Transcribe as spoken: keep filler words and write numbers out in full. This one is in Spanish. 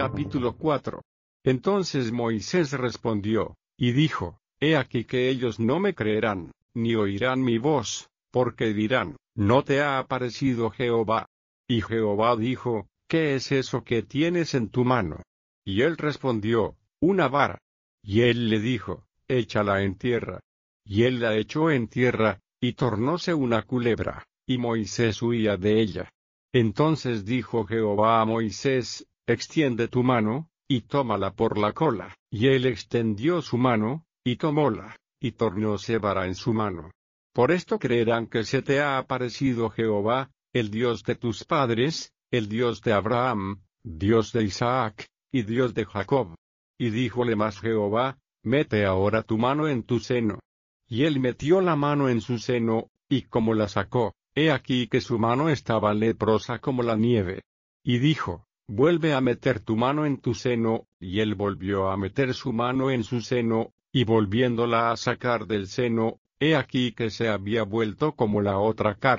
Capítulo cuatro. Entonces Moisés respondió, y dijo, He aquí que ellos no me creerán, ni oirán mi voz, porque dirán, ¿no te ha aparecido Jehová? Y Jehová dijo, ¿qué es eso que tienes en tu mano? Y él respondió, una vara. Y él le dijo, échala en tierra. Y él la echó en tierra, y tornóse una culebra, y Moisés huía de ella. Entonces dijo Jehová a Moisés, extiende tu mano, y tómala por la cola. Y él extendió su mano, y tomóla, y tornóse vara en su mano. Por esto creerán que se te ha aparecido Jehová, el Dios de tus padres, el Dios de Abraham, Dios de Isaac, y Dios de Jacob. Y díjole más Jehová, mete ahora tu mano en tu seno. Y él metió la mano en su seno, y como la sacó, he aquí que su mano estaba leprosa como la nieve. Y dijo, vuelve a meter tu mano en tu seno, y él volvió a meter su mano en su seno, y volviéndola a sacar del seno, he aquí que se había vuelto como la otra carne.